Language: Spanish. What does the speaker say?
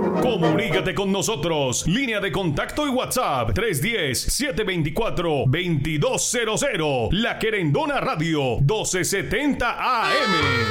Comunícate con nosotros. Línea de contacto y WhatsApp 310-724-2200. La Querendona Radio 1270 AM.